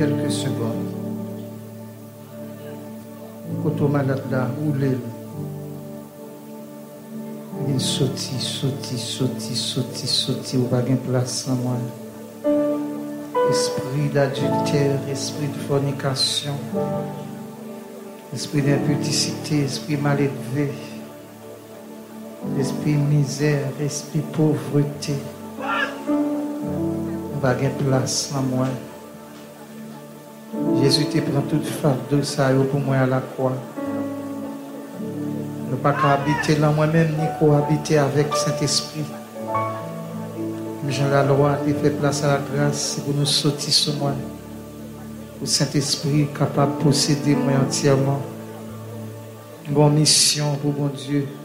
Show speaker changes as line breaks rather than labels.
quelques secondes. Quand on malade là, roulez. Il sautit, ou pas de place en moi. Esprit d'adultère, esprit de fornication, esprit d'impudicité, esprit mal élevé, esprit misère, esprit pauvreté. Pas de place en moi. Jésus te prend toute fardeau ça pour moi à la croix. Ne pas habiter là moi-même ni cohabiter avec Saint-Esprit. Jean la loi te fait place à la grâce pour nous sortir sur moi. Pour Saint-Esprit capable de posséder moi entièrement. Bonne mission pour mon Dieu.